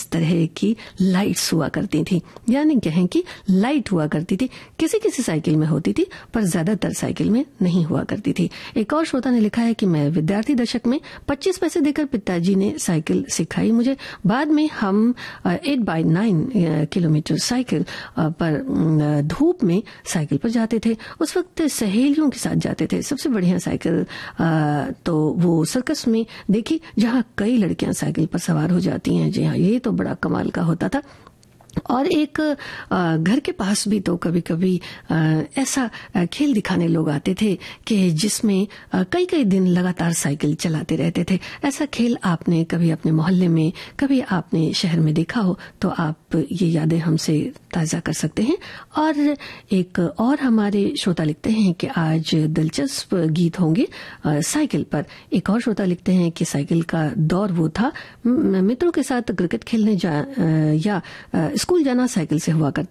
तरह की लाइट्स हुआ करती थी, यानी कहें कि लाइट हुआ करती थी। किसी किसी साइकिल में होती थी पर ज्यादातर साइकिल में नहीं हुआ करती थी। एक और श्रोता ने लिखा है कि मैं विद्यार्थी दशक में 25 पैसे देकर पिताजी ने साइकिल सिखाई मुझे। बाद में हम 8x9 किलोमीटर साइकिल पर धूप में साइकिल पर जाते थे। उस वक्त सहेलियों के साथ जाते थे। सबसे बढ़िया साइकिल तो वो सर्कस में देखी, जहां कई लड़कियां साइकिल पर सवार हो जाती हैं। जी हाँ, ये तो बड़ा कमाल का होता था। और एक घर के पास भी तो कभी कभी ऐसा खेल दिखाने लोग आते थे कि जिसमें कई कई दिन लगातार साइकिल चलाते रहते थे। ऐसा खेल आपने कभी अपने मोहल्ले में, कभी आपने शहर में देखा हो तो आप ये यादें हमसे ताज़ा कर सकते हैं। और एक और हमारे श्रोता लिखते हैं कि आज दिलचस्प गीत होंगे साइकिल पर। एक और श्रोता लिखते हैं कि साइकिल का दौर वो था, मित्रों के साथ क्रिकेट खेलने या स्कूल जाना साइकिल से हुआ करता